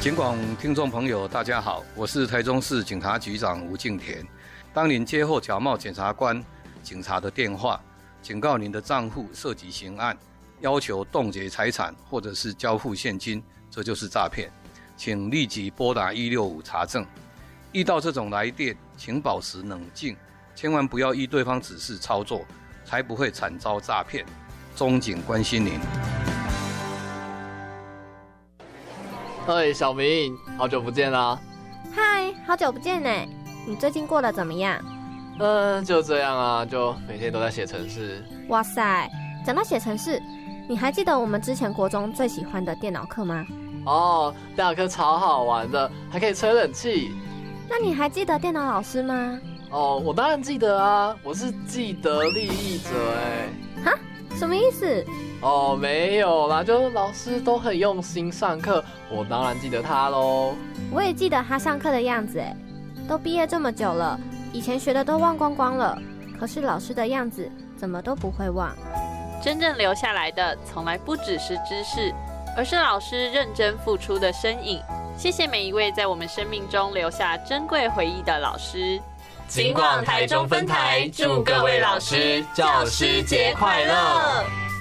警广听众朋友，大家好，我是台中市警察局长吴敬田。当您接获假冒检察官、警察的电话，警告您的账户涉及刑案，要求冻结财产或者是交付现金，这就是诈骗，请立即拨打165查证。遇到这种来电，请保持冷静，千万不要依对方指示操作，才不会惨遭诈骗。中警关心您。 嘿，小明，好久不见啦！ 嗨，好久不见呢，你最近过得怎么样？ 就这样啊，就每天都在写程式。 哇塞，讲到写程式，你还记得我们之前国中最喜欢的电脑课吗？ 哦，电脑课超好玩的，还可以吹冷气。 那你还记得电脑老师吗？ 哦，我当然记得啊，我是既得利益者哎。 哈？什么意思？ 哦，没有啦，就老师都很用心上课，我当然记得他咯。 我也记得他上课的样子哎，都毕业这么久了，以前学的都忘光光了，可是老师的样子怎么都不会忘。 真正留下来的从来不只是知识，而是老师认真付出的身影。谢谢每一位在我们生命中留下珍贵回忆的老师。 警广台中分台祝各位老师教师节快乐！